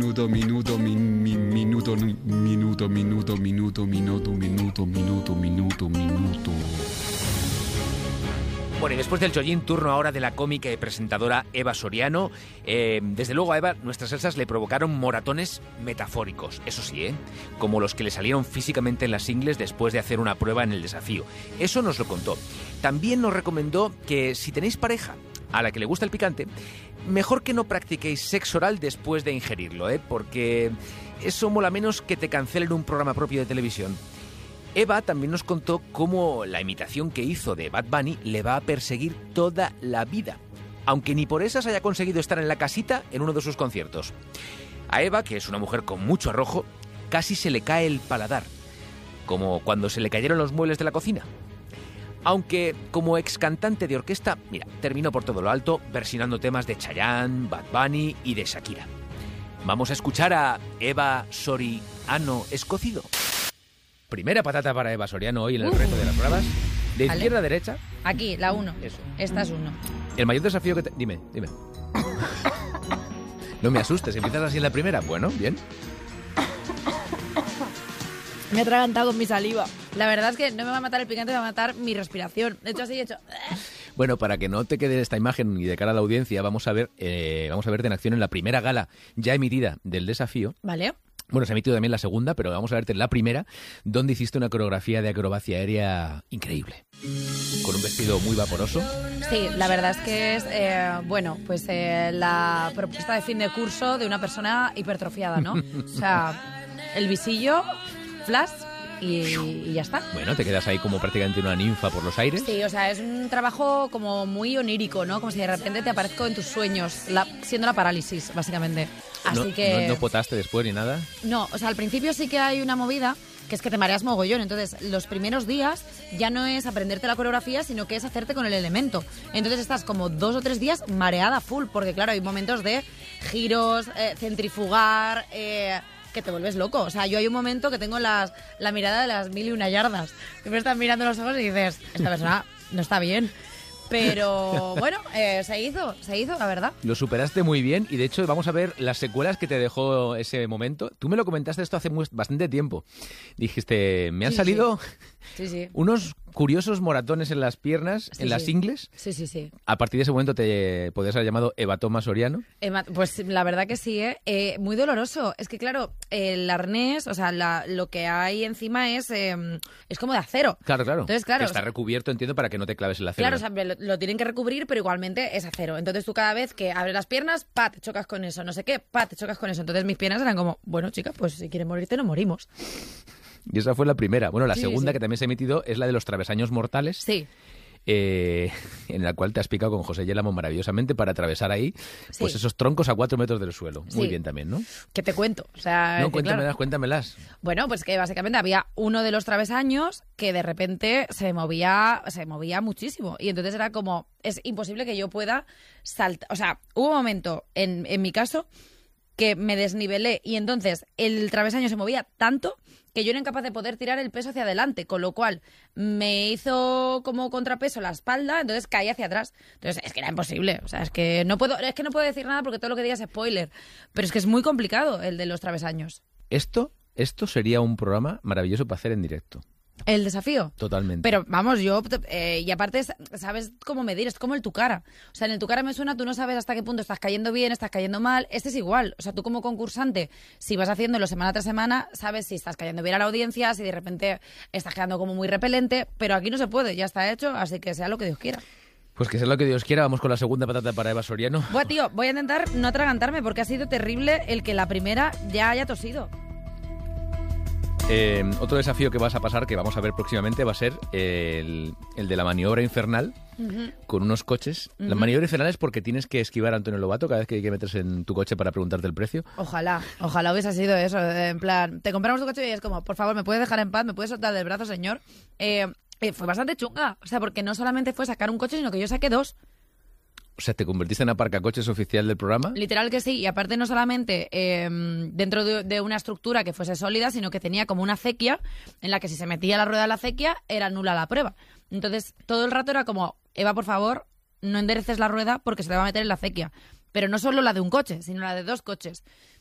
minuto, minuto, minuto, minuto, minuto, minuto, minuto, minuto, minuto, minuto, minuto. Bueno, y después del chollín, turno ahora de la cómica y presentadora Eva Soriano. Desde luego a Eva nuestras salsas le provocaron moratones metafóricos, eso sí, como los que le salieron físicamente en las ingles después de hacer una prueba en el desafío. Eso nos lo contó. También nos recomendó que si tenéis pareja a la que le gusta el picante, mejor que no practiquéis sexo oral después de ingerirlo, porque eso mola menos que te cancelen un programa propio de televisión. Eva también nos contó cómo la imitación que hizo de Bad Bunny le va a perseguir toda la vida, aunque ni por esas haya conseguido estar en la casita en uno de sus conciertos. A Eva, que es una mujer con mucho arrojo, casi se le cae el paladar, como cuando se le cayeron los muebles de la cocina. Aunque como ex cantante de orquesta, mira, terminó por todo lo alto versionando temas de Chayanne, Bad Bunny y de Shakira. Vamos a escuchar a Eva Soriano Escocido. Primera patata para Eva Soriano hoy en el reto de las pruebas. De izquierda a derecha. Aquí, la 1. Eso. Esta es 1. El mayor desafío que te... Dime. No me asustes, ¿empiezas así en la primera? Bueno, bien. Me he atragantado con mi saliva. La verdad es que no me va a matar el picante, me va a matar mi respiración. De hecho, así he hecho... Bueno, para que no te quede esta imagen y de cara a la audiencia, vamos a verte en acción en la primera gala ya emitida del desafío. Vale. Bueno, se ha emitido también la segunda, pero vamos a verte en la primera, donde hiciste una coreografía de acrobacia aérea increíble. Con un vestido muy vaporoso. Sí, la verdad es que es, la propuesta de fin de curso de una persona hipertrofiada, ¿no? O sea, el visillo, flash y ya está. Bueno, te quedas ahí como prácticamente una ninfa por los aires. Sí, o sea, es un trabajo como muy onírico, ¿no? Como si de repente te aparezco en tus sueños, siendo la parálisis, básicamente. Así ¿No potaste después ni nada? No, o sea, al principio sí que hay una movida que es que te mareas mogollón. Entonces, los primeros días ya no es aprenderte la coreografía, sino que es hacerte con el elemento. Entonces estás como 2 o 3 días mareada full, porque claro, hay momentos de giros, centrifugar... que te vuelves loco. O sea, yo hay un momento que tengo la mirada de las 1001 yardas. Que me están mirando los ojos y dices, esta persona no está bien. Pero bueno, se hizo, la verdad. Lo superaste muy bien y de hecho vamos a ver las secuelas que te dejó ese momento. Tú me lo comentaste esto hace bastante tiempo. Dijiste, me han salido unos curiosos moratones en las piernas, en las ingles. Sí. A partir de ese momento te podías haber llamado hematoma Soriano. Pues la verdad que sí, muy doloroso. Es que claro, el arnés, o sea, lo que hay encima es como de acero. Claro. Entonces, claro, que está recubierto, entiendo, para que no te claves el acero. Claro, o sea, lo tienen que recubrir, pero igualmente es acero. Entonces tú cada vez que abres las piernas, te chocas con eso, no sé qué, te chocas con eso. Entonces mis piernas eran como, bueno, chica, pues si quieres morirte, no morimos. Y esa fue la primera. Bueno, la segunda que también se ha emitido es la de los travesaños mortales. Sí. En la cual te has picado con José Yélamo maravillosamente para atravesar ahí pues esos troncos a 4 metros del suelo. Muy bien también, ¿no? ¿Qué te cuento? O sea, no, cuéntamelas. Bueno, pues que básicamente había uno de los travesaños que de repente se movía muchísimo. Y entonces era como, es imposible que yo pueda saltar. O sea, hubo un momento, en mi caso, que me desnivelé y entonces el travesaño se movía tanto que yo era incapaz de poder tirar el peso hacia adelante, con lo cual me hizo como contrapeso la espalda, entonces caí hacia atrás. Entonces es que era imposible, o sea, es que no puedo decir nada porque todo lo que digas es spoiler, pero es que es muy complicado el de los travesaños. Esto sería un programa maravilloso para hacer en directo. ¿El desafío? Totalmente. Pero vamos, y aparte sabes cómo medir, es como el tu cara. O sea, en el tu cara me suena, tú no sabes hasta qué punto estás cayendo bien, estás cayendo mal. Este es igual. O sea, tú como concursante, si vas haciéndolo semana tras semana, sabes si estás cayendo bien a la audiencia, si de repente estás quedando como muy repelente, pero aquí no se puede, ya está hecho, así que sea lo que Dios quiera. Pues que sea lo que Dios quiera, vamos con la segunda patata para Eva Soriano. Bueno, tío, voy a intentar no atragantarme porque ha sido terrible el que la primera ya haya tosido. Otro desafío que vas a pasar, que vamos a ver próximamente, va a ser el de la maniobra infernal con unos coches. La maniobra infernal es porque tienes que esquivar a Antonio Lobato cada vez que hay que meterse en tu coche para preguntarte el precio. Ojalá hubiese sido eso. En plan, te compramos tu coche y es como, por favor, ¿me puedes dejar en paz? ¿Me puedes soltar del brazo, señor? Fue bastante chunga. O sea, porque no solamente fue sacar un coche, sino que yo saqué 2. O sea, ¿te convertiste en aparcacoches oficial del programa? Literal que sí, y aparte no solamente dentro de una estructura que fuese sólida, sino que tenía como una acequia en la que si se metía la rueda de la acequia era nula la prueba. Entonces todo el rato era como, Eva, por favor, no endereces la rueda porque se te va a meter en la acequia. Pero no solo la de un coche, sino la de 2 coches.